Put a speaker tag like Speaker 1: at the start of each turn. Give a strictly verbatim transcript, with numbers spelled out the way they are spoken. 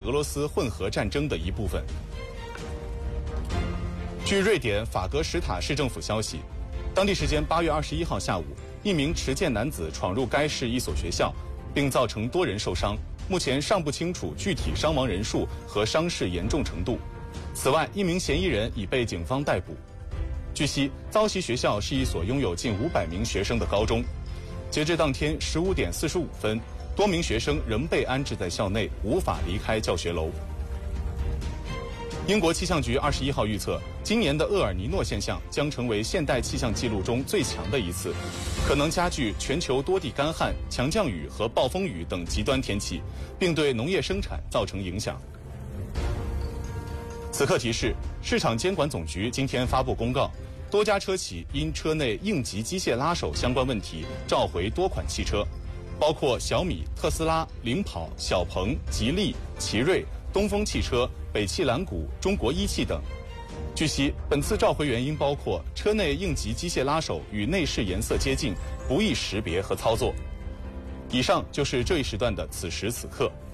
Speaker 1: 俄罗斯混合战争的一部分。据瑞典法格什塔市政府消息，当地时间八月二十一号下午，一名持剑男子闯入该市一所学校，并造成多人受伤。目前尚不清楚具体伤亡人数和伤势严重程度。此外，一名嫌疑人已被警方逮捕。据悉，遭袭学校是一所拥有近五百名学生的高中。截至当天十五点四十五分，多名学生仍被安置在校内，无法离开教学楼。英国气象局二十一号预测，今年的厄尔尼诺现象将成为现代气象记录中最强的一次，可能加剧全球多地干旱、强降雨和暴风雨等极端天气，并对农业生产造成影响。此刻提示，市场监管总局今天发布公告，多家车企因车内应急机械拉手相关问题召回多款汽车，包括小米、特斯拉、领跑、小鹏、吉利、奇瑞、东风汽车、北汽蓝谷、中国一汽等。据悉，本次召回原因包括车内应急机械拉手与内饰颜色接近，不易识别和操作。以上就是这一时段的此时此刻。